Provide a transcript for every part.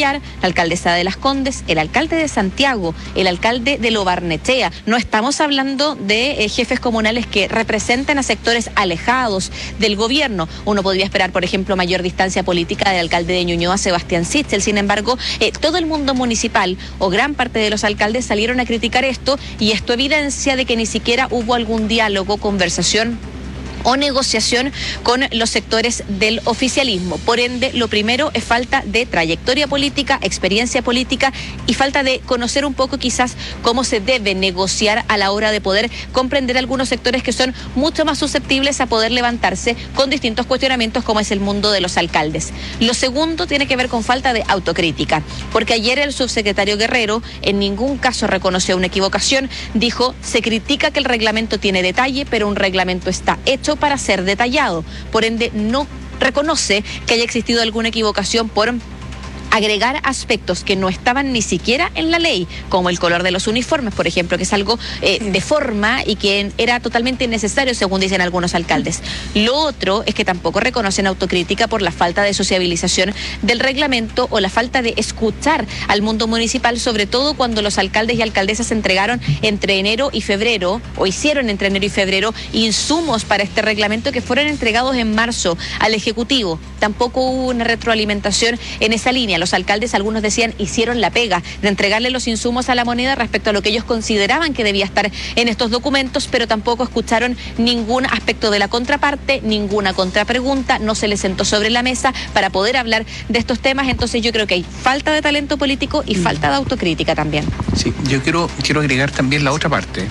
Villar, la alcaldesa de Las Condes, el alcalde de Santiago, el alcalde de Lo Barnechea. No estamos hablando de jefes comunales que representen a sectores alejados del gobierno. Uno podría esperar, por ejemplo, mayor distancia política del alcalde de Ñuñoa, Sebastián Sichel. Sin embargo, todo el mundo municipal o gran parte de los alcaldes salieron a criticar esto, y esto evidencia de que ni siquiera hubo algún diálogo, conversación o negociación con los sectores del oficialismo. Por ende, lo primero es falta de trayectoria política, experiencia política y falta de conocer un poco quizás cómo se debe negociar a la hora de poder comprender algunos sectores que son mucho más susceptibles a poder levantarse con distintos cuestionamientos, como es el mundo de los alcaldes. Lo segundo tiene que ver con falta de autocrítica, porque ayer el subsecretario Guerrero en ningún caso reconoció una equivocación. Dijo: se critica que el reglamento tiene detalle, pero un reglamento está hecho para ser detallado. Por ende, no reconoce que haya existido alguna equivocación por agregar aspectos que no estaban ni siquiera en la ley, como el color de los uniformes, por ejemplo, que es algo de forma y que era totalmente innecesario, según dicen algunos alcaldes. Lo otro es que tampoco reconocen autocrítica por la falta de sociabilización del reglamento o la falta de escuchar al mundo municipal, sobre todo cuando los alcaldes y alcaldesas entregaron entre enero y febrero, o hicieron entre enero y febrero, insumos para este reglamento que fueron entregados en marzo al Ejecutivo. Tampoco hubo una retroalimentación en esa línea. Los alcaldes, algunos decían, hicieron la pega de entregarle los insumos a la moneda respecto a lo que ellos consideraban que debía estar en estos documentos, pero tampoco escucharon ningún aspecto de la contraparte, ninguna contrapregunta, no se les sentó sobre la mesa para poder hablar de estos temas. Entonces yo creo que hay falta de talento político y falta de autocrítica también. Sí, yo quiero agregar también la otra parte.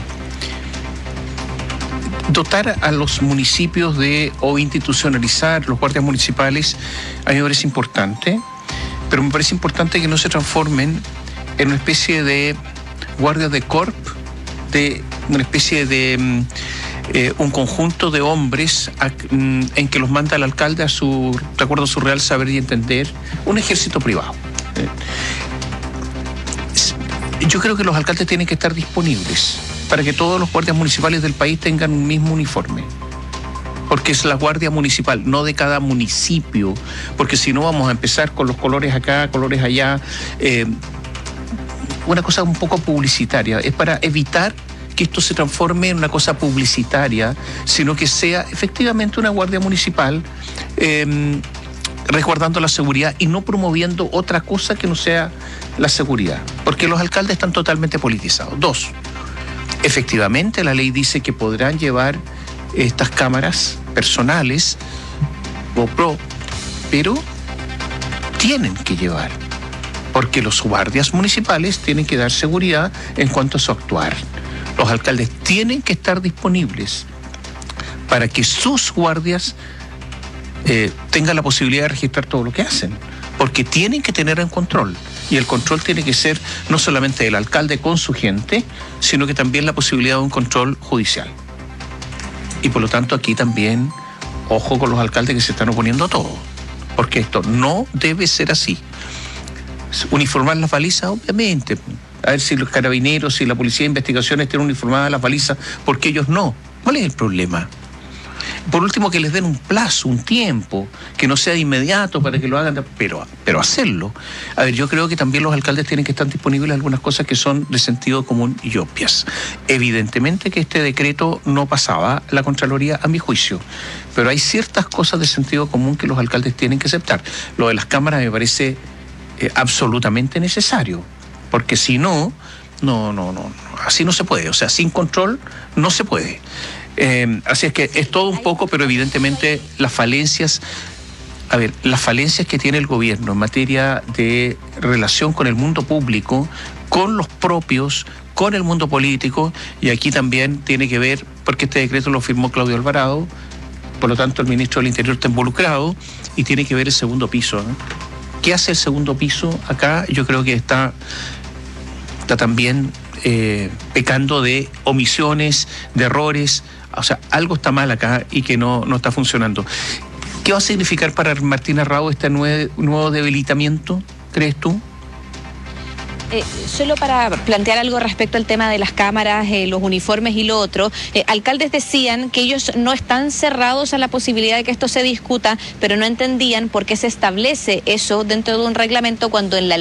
Dotar a los municipios o institucionalizar los guardias municipales a mí me parece importante, pero me parece importante que no se transformen en una especie de guardias de corp, de una especie de un conjunto de hombres en que los manda el alcalde de acuerdo a su real saber y entender, un ejército privado. Yo creo que los alcaldes tienen que estar disponibles para que todos los guardias municipales del país tengan un mismo uniforme, porque es la guardia municipal, no de cada municipio, porque si no vamos a empezar con los colores acá, colores allá, una cosa un poco publicitaria. Es para evitar que esto se transforme en una cosa publicitaria, sino que sea efectivamente una guardia municipal resguardando la seguridad y no promoviendo otra cosa que no sea la seguridad, porque los alcaldes están totalmente politizados. Dos, efectivamente la ley dice que podrán llevar estas cámaras personales GoPro, pero tienen que llevar, porque los guardias municipales tienen que dar seguridad en cuanto a su actuar. Los alcaldes tienen que estar disponibles para que sus guardias tengan la posibilidad de registrar todo lo que hacen, porque tienen que tener en control, y el control tiene que ser no solamente del alcalde con su gente, sino que también la posibilidad de un control judicial. Y por lo tanto aquí también, ojo con los alcaldes que se están oponiendo a todo, porque esto no debe ser así. Uniformar las balizas, obviamente. A ver si los carabineros, si la policía de investigaciones tienen uniformadas las balizas, porque ellos no. ¿Cuál es el problema? Por último, que les den un plazo, un tiempo, que no sea de inmediato para que lo hagan, pero hacerlo. A ver, yo creo que también los alcaldes tienen que estar disponibles a algunas cosas que son de sentido común y obvias. Evidentemente que este decreto no pasaba la Contraloría a mi juicio, pero hay ciertas cosas de sentido común que los alcaldes tienen que aceptar. Lo de las cámaras me parece absolutamente necesario, porque si no, así no se puede, o sea, sin control no se puede. Así es que es todo un poco, pero evidentemente las falencias que tiene el gobierno en materia de relación con el mundo público, con los propios, con el mundo político, y aquí también tiene que ver, porque este decreto lo firmó Claudio Alvarado, por lo tanto el ministro del Interior está involucrado, y tiene que ver el segundo piso, ¿no? ¿Qué hace el segundo piso acá? Yo creo que está también pecando de omisiones, de errores. O sea, algo está mal acá y que no está funcionando. ¿Qué va a significar para Martina Raho este nuevo debilitamiento, crees tú? Solo para plantear algo respecto al tema de las cámaras, los uniformes y lo otro, alcaldes decían que ellos no están cerrados a la posibilidad de que esto se discuta, pero no entendían por qué se establece eso dentro de un reglamento cuando en la